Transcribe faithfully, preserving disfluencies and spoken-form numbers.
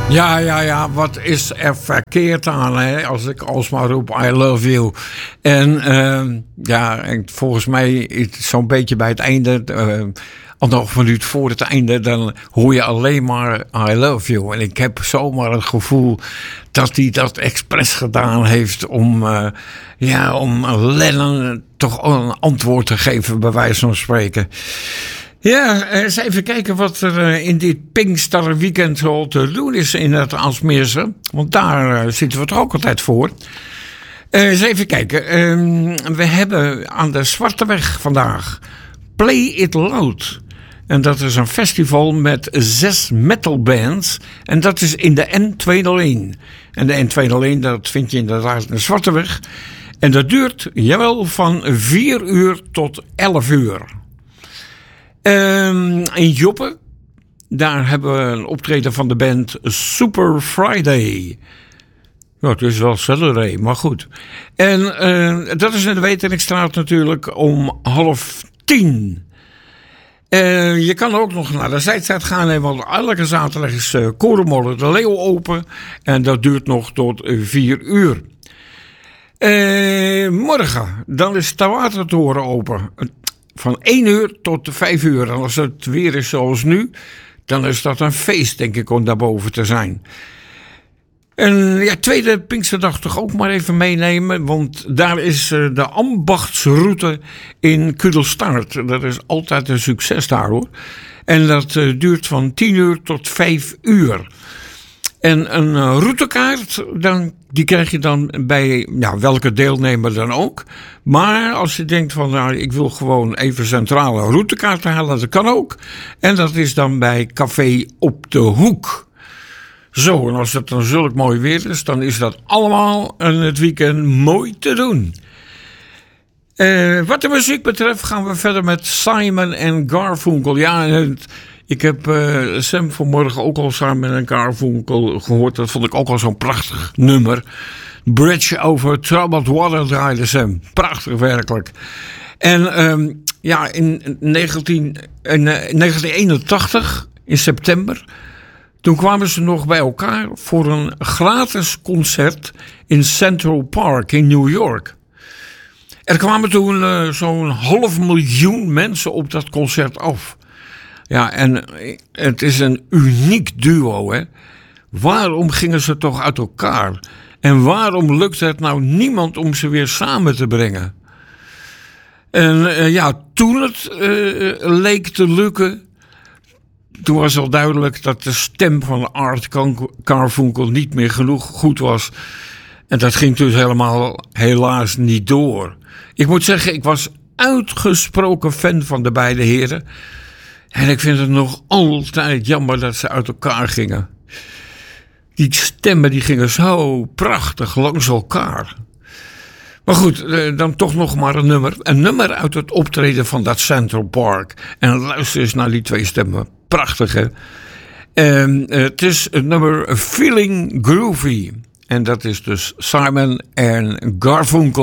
Ja, ja, ja, wat is er verkeerd aan, hè? Als ik alsmaar roep I love you. En uh, ja, en volgens mij is het zo'n beetje bij het einde, uh, anderhalf minuut voor het einde, dan hoor je alleen maar I love you. En ik heb zomaar het gevoel dat hij dat expres gedaan heeft om, uh, ja, om Lennon toch een antwoord te geven, bij wijze van spreken. Ja, eens even kijken wat er in dit Pinksterweekend zo te doen is in het Aalsmeerse. Want daar uh, zitten we toch ook altijd voor. Uh, eens even kijken. Uh, we hebben aan de Zwarteweg vandaag Play It Loud. En dat is een festival met zes metalbands. En dat is in de N tweehonderdéén. En de N tweehonderdéén, dat vind je inderdaad in de Zwarteweg. En dat duurt, jawel, van vier uur tot elf uur. Um, in Joppe, daar hebben we een optreden van de band Super Friday. Ja, het is wel Saturday, maar goed. En uh, dat is in de Weteringstraat natuurlijk om half tien. Uh, je kan ook nog naar de Zijstraat gaan, want elke zaterdag is uh, Korenmolen de Leeuw open. En dat duurt nog tot uh, vier uur. Uh, morgen, dan is de Watertoren open. Van één uur tot vijf uur. En als het weer is zoals nu, dan is dat een feest, denk ik, om daarboven te zijn. En ja, tweede Pinksterdag toch ook maar even meenemen, want daar is uh, de ambachtsroute in Kudelstaart. Dat is altijd een succes daar, hoor. En dat uh, duurt van tien uur tot vijf uur. En een uh, routekaart, dan, die krijg je dan bij ja, welke deelnemer dan ook. Maar als je denkt van, nou, ik wil gewoon even centrale routekaart halen, dat kan ook. En dat is dan bij Café Op de Hoek. Zo, en als het dan zulk mooi weer is, dan is dat allemaal in het weekend mooi te doen. Uh, wat de muziek betreft gaan we verder met Simon en Garfunkel. Ja, het... Ik heb uh, Sam vanmorgen ook al samen met een Garfunkel gehoord. Dat vond ik ook al zo'n prachtig nummer. Bridge over Troubled Water draaide Sam. Prachtig, werkelijk. En um, ja, in, negentien, in uh, negentien eenentachtig, in september... toen kwamen ze nog bij elkaar voor een gratis concert in Central Park in New York. Er kwamen toen uh, zo'n half miljoen mensen op dat concert af. Ja, en het is een uniek duo, hè. Waarom gingen ze toch uit elkaar? En waarom lukt het nou niemand om ze weer samen te brengen? En uh, ja, toen het uh, leek te lukken, toen was al duidelijk dat de stem van Art Garfunkel niet meer genoeg goed was. En dat ging dus helemaal helaas niet door. Ik moet zeggen, ik was uitgesproken fan van de beide heren. En ik vind het nog altijd jammer dat ze uit elkaar gingen. Die stemmen die gingen zo prachtig langs elkaar. Maar goed, dan toch nog maar een nummer. Een nummer uit het optreden van dat Central Park. En luister eens naar die twee stemmen. Prachtig, hè? En het is het nummer Feeling Groovy. En dat is dus Simon en Garfunkel.